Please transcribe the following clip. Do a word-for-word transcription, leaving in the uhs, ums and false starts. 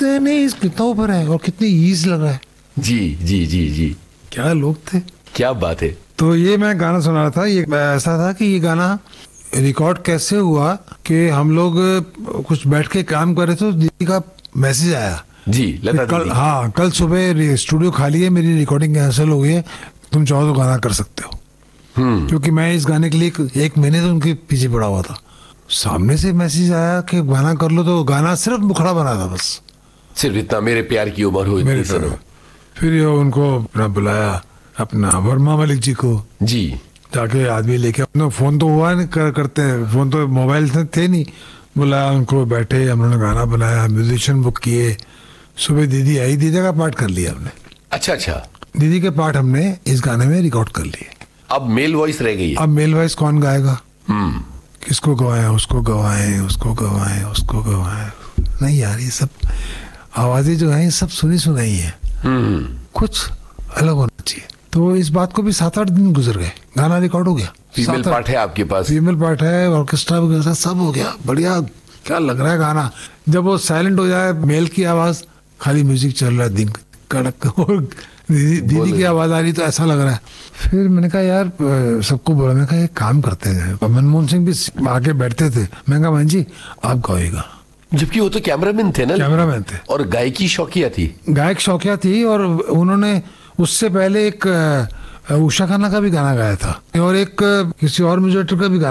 कितने कितना ऊपर है और कितनी ईज लग रहा है। जी जी जी जी, क्या लोग थे, क्या बात है। तो ये मैं गाना सुना रहा था, ये ऐसा था कि ये गाना रिकॉर्ड कैसे हुआ कि हम लोग कुछ बैठ के काम कर रहे थे, तो दीदी का मैसेज आया जी, लता कल, दीदी। हाँ कल सुबह स्टूडियो खाली है, मेरी रिकॉर्डिंग कैंसिल हो गई है, तुम चाहो तो गाना कर सकते हो। हम्म क्योंकि मैं इस गाने के लिए एक, एक महीने से उनके पीछे पड़ा हुआ था। सामने से मैसेज आया कि गाना कर लो, तो गाना सिर्फ मुखड़ा बना था बस, सिर्फ इतना, मेरे प्यार की उम्र हो मेरे इतनी सनम। फिर ये उनको अपना बुलाया, अपना वर्मा मलिक जी को, जी, जाके आदमी लेके, अपना फोन तो हुआ नहीं कर, करते हैं फोन, तो मोबाइल थे, थे नहीं, बुलाया उनको, बैठे हम लोगों ने गाना बनाया, म्यूजिशियन बुक किए। सुबह दीदी आई, दीदी का पार्ट कर लिया हमने। अच्छा अच्छा, दीदी के पार्ट हमने इस गाने में रिकॉर्ड कर लिए। अब मेल वॉइस रह गई है। अब मेल वॉइस कौन गाएगा, हम्म किसको गवाएं, उसको गवाएं, उसको गवाएं, उसको गवाएं। नहीं यार, ये सब आवाजें जो हैं ये सब सुनी सुनाई है, हम्म कुछ अलग होना चाहिए। तो इस बात को भी सात आठ दिन गुजर गए, गाना रिकॉर्ड हो गया। फीमेल पार्ट है आपके पास? फीमेल पार्ट है, ऑर्केस्ट्रा वगैरह सब हो गया, बढ़िया, क्या लग रहा है गाना। जब वो साइलेंट हो जाए, मेल की आवाज, खाली म्यूजिक चल रहा है दिन कड़क, और दीदी दीदी की आवाज आ रही, तो ऐसा लग रहा है। फिर मैंने कहा यार, सबको बोला, मैंने कहा एक काम करते हैं, मनमोहन सिंह भी आके बैठते थे, मैं कहा मान जी आप गाइएगा, जबकि वो तो कैमरामैन थे ना। कैमरामैन थे, और गायकी शौकिया थी, गायक शौकिया थी, और उन्होंने उससे पहले एक उषा खन्ना का भी गाना गाया था, और एक किसी और म्यूजिक का भी गाना